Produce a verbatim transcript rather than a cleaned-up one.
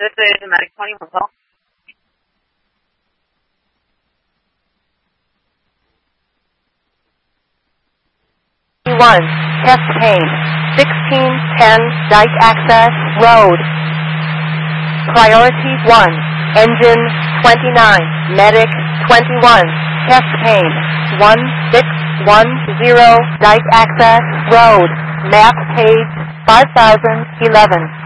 This is Medic twenty-one. Call. one. Chest pain. sixteen ten Dyke Access Road. Priority one. Engine twenty-nine. Medic twenty-one. Chest pain. one six one zero Dyke Access Road. Map page five thousand eleven.